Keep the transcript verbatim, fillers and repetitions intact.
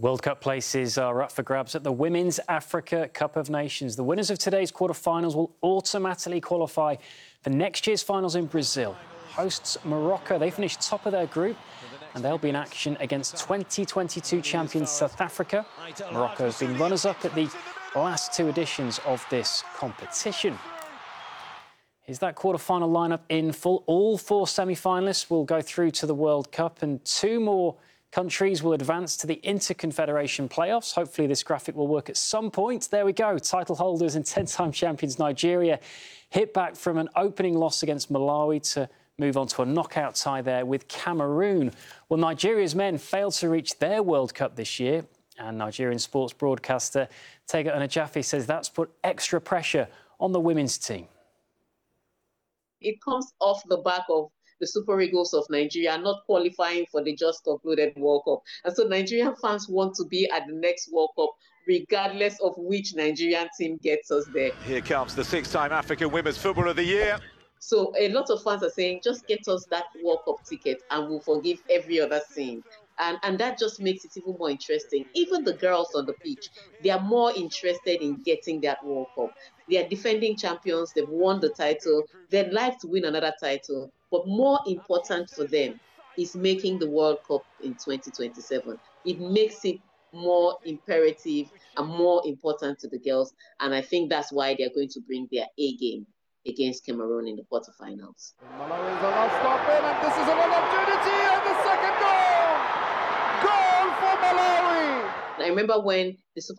World Cup places are up for grabs at the Women's Africa Cup of Nations. The winners of today's quarter-finals will automatically qualify for next year's finals in Brazil. Hosts Morocco, they finished top of their group and they'll be in action against twenty twenty-two champions South Africa. Morocco have been runners-up at the last two editions of this competition. Here's that quarter-final lineup in full. All four semi-finalists will go through to the World Cup and two more countries will advance to the Interconfederation playoffs. Hopefully this graphic will work at some point. There we go. Title holders and ten-time champions Nigeria hit back from an opening loss against Malawi to move on to a knockout tie there with Cameroon. Well, Nigeria's men failed to reach their World Cup this year, and Nigerian sports broadcaster Tega Onajafi says that's put extra pressure on the women's team. It comes off the back of the Super Eagles of Nigeria not qualifying for the just concluded World Cup. And so Nigerian fans want to be at the next World Cup, regardless of which Nigerian team gets us there. Here comes the six-time African Women's Footballer of the Year. So a lot of fans are saying, just get us that World Cup ticket and we'll forgive every other sin. And, and that just makes it even more interesting. Even the girls on the pitch, they are more interested in getting that World Cup. They are defending champions, they've won the title, they'd like to win another title. But more important for them is making the World Cup in twenty twenty-seven. It makes it more imperative and more important to the girls. And I think that's why they're going to bring their A game against Cameroon in the quarterfinals. Malawi is not stopping, and this is an opportunity, and the second goal! Goal for Malawi! I remember when the Super